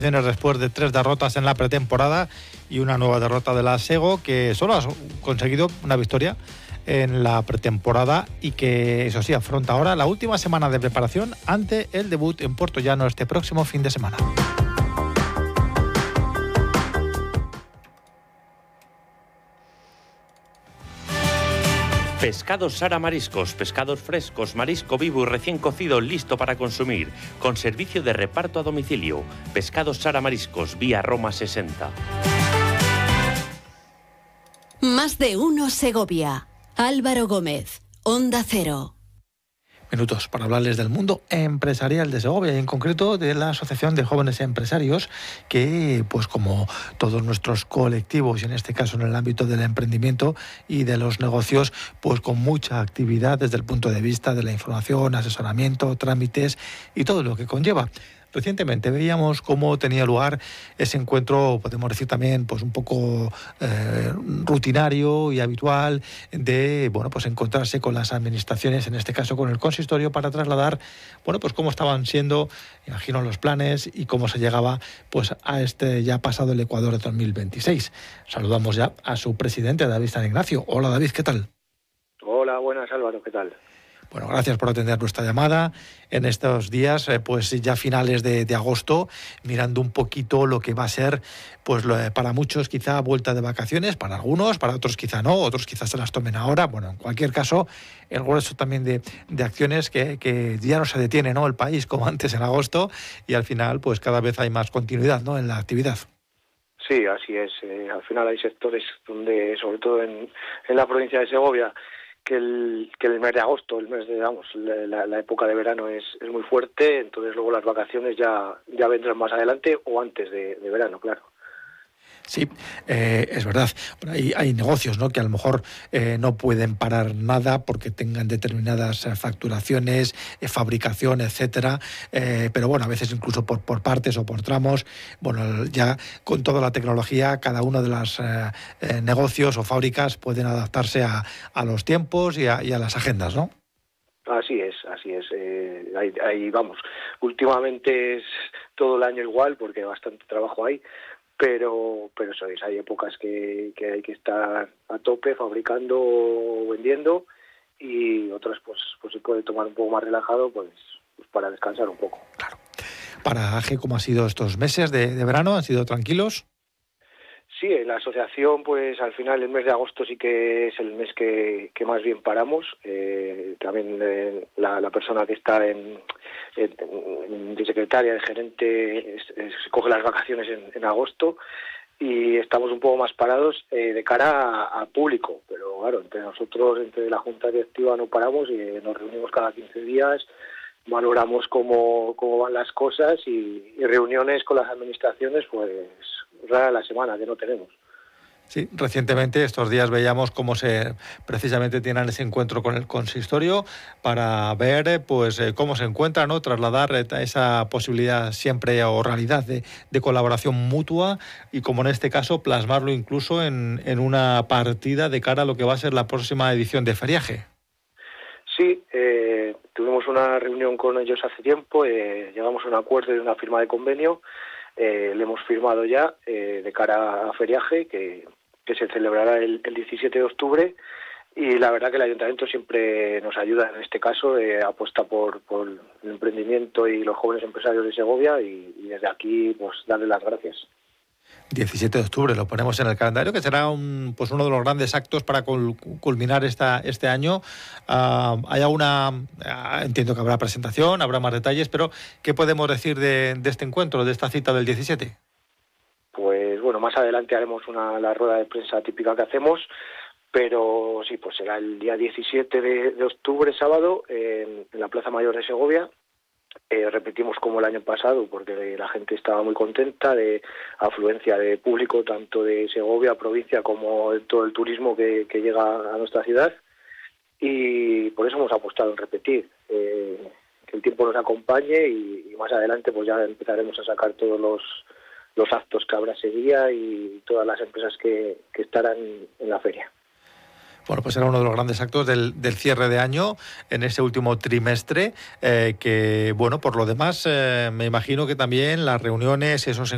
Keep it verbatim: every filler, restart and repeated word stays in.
Después de tres derrotas en la pretemporada y una nueva derrota de la Sego, que solo ha conseguido una victoria en la pretemporada y que, eso sí, afronta ahora la última semana de preparación ante el debut en Puertollano este próximo fin de semana. Pescados Sara Mariscos, pescados frescos, marisco vivo y recién cocido listo para consumir, con servicio de reparto a domicilio. Pescados Sara Mariscos, vía Roma sesenta. Más de uno Segovia. Álvaro Gómez, Onda Cero. Minutos para hablarles del mundo empresarial de Segovia y en concreto de la Asociación de Jóvenes Empresarios que, pues como todos nuestros colectivos y en este caso en el ámbito del emprendimiento y de los negocios, pues con mucha actividad desde el punto de vista de la información, asesoramiento, trámites y todo lo que conlleva. Recientemente veíamos cómo tenía lugar ese encuentro, podemos decir también, pues un poco eh, rutinario y habitual de, bueno, pues encontrarse con las administraciones, en este caso con el consistorio, para trasladar, bueno, pues cómo estaban siendo, imagino, los planes y cómo se llegaba, pues a este ya pasado el Ecuador de dos mil veintiséis. Saludamos ya a su presidente, David San Ignacio. Hola, David, ¿qué tal? Hola, buenas, Álvaro, ¿qué tal? Bueno, gracias por atender nuestra llamada en estos días, eh, pues ya finales de, de agosto, mirando un poquito lo que va a ser, pues lo, para muchos quizá vuelta de vacaciones, para algunos, para otros quizá no, otros quizás se las tomen ahora. Bueno, en cualquier caso, el grueso también de, de acciones que, que ya no se detiene, ¿no?, el país como antes en agosto y al final pues cada vez hay más continuidad, ¿no?, en la actividad. Sí, así es. Eh, al final hay sectores donde, sobre todo en, en la provincia de Segovia, que el, que el mes de agosto, el mes de, vamos, la, la época de verano es, es muy fuerte, entonces luego las vacaciones ya, ya vendrán más adelante o antes de, de verano, claro. Sí, eh, es verdad. Bueno, hay, hay negocios, ¿no?, que a lo mejor eh, no pueden parar nada porque tengan determinadas eh, facturaciones, eh, fabricación, etcétera. Eh, pero bueno, a veces incluso por, por partes o por tramos. Bueno, ya con toda la tecnología, cada uno de los eh, eh, negocios o fábricas pueden adaptarse a, a los tiempos y a, y a las agendas, ¿no? Así es, así es. Eh, ahí, ahí vamos. Últimamente es todo el año igual porque bastante trabajo hay. Pero, pero eso es, hay épocas que, que hay que estar a tope fabricando, vendiendo y otras pues pues se puede tomar un poco más relajado pues, pues para descansar un poco. Claro. Para A G, ¿cómo han sido estos meses de, de verano? ¿Han sido tranquilos? Sí, en la asociación pues al final el mes de agosto sí que es el mes que, que más bien paramos. Eh, también eh, la, la persona que está en, en, en de secretaria, de gerente, es, es, coge las vacaciones en, en agosto y estamos un poco más parados eh, de cara a, a público. Pero claro, entre nosotros, entre la Junta Directiva no paramos y eh, nos reunimos cada quince días, valoramos cómo, cómo van las cosas y, y reuniones con las administraciones pues rara la semana que no tenemos. Sí, recientemente estos días veíamos cómo se precisamente tienen ese encuentro con el consistorio para ver pues cómo se encuentra, ¿no?, trasladar esa posibilidad siempre o realidad de, de colaboración mutua y como en este caso plasmarlo incluso en, en una partida de cara a lo que va a ser la próxima edición de Feriaje. Sí, eh, tuvimos una reunión con ellos hace tiempo, eh, llegamos a un acuerdo de una firma de convenio. Eh, le hemos firmado ya eh, de cara a Feriaje, que, que se celebrará el, el diecisiete de octubre, y la verdad que el Ayuntamiento siempre nos ayuda en este caso, eh, apuesta por, por el emprendimiento y los jóvenes empresarios de Segovia y, y desde aquí pues darle las gracias. diecisiete de octubre, lo ponemos en el calendario, que será un, pues uno de los grandes actos para cul- culminar esta, este año. Uh, hay alguna, uh, entiendo que habrá presentación, habrá más detalles, pero ¿qué podemos decir de, de este encuentro, de esta cita del diecisiete? Pues bueno, más adelante haremos una la rueda de prensa típica que hacemos, pero sí, pues será el día diecisiete de, de octubre, sábado, en, en la Plaza Mayor de Segovia. Eh, repetimos como el año pasado porque la gente estaba muy contenta de afluencia de público tanto de Segovia, provincia, como de todo el turismo que, que llega a nuestra ciudad y por eso hemos apostado en repetir, eh, que el tiempo nos acompañe y, y más adelante pues ya empezaremos a sacar todos los, los actos que habrá ese día y todas las empresas que, que estarán en la feria. Bueno, pues era uno de los grandes actos del, del cierre de año en ese último trimestre, eh, que, bueno, por lo demás, eh, me imagino que también las reuniones, esos